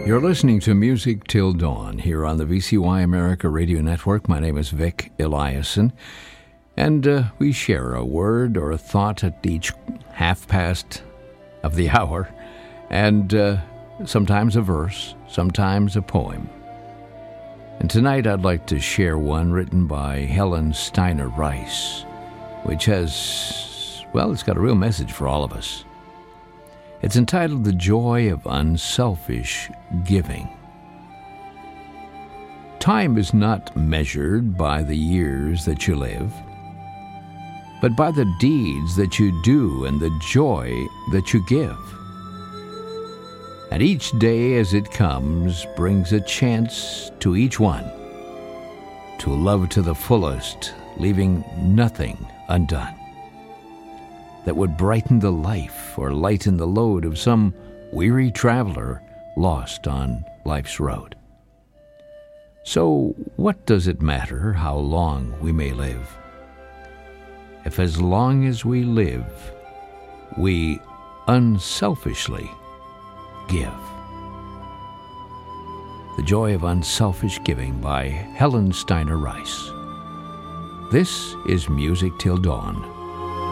You're listening to Music Till Dawn here on the VCY America Radio Network. My name is Vic Eliason, and we share a word or a thought at each half past of the hour, and sometimes a verse, sometimes a poem. And tonight I'd like to share one written by Helen Steiner Rice, which has, well, it's got a real message for all of us. It's entitled The Joy of Unselfish Giving. Time is not measured by the years that you live, but by the deeds that you do and the joy that you give. And each day as it comes brings a chance to each one to love to the fullest, leaving nothing undone that would brighten the life or lighten the load of some weary traveler lost on life's road. So what does it matter how long we may live, if as long as we live, we unselfishly give? The Joy of Unselfish Giving by Helen Steiner Rice. This is Music Till Dawn.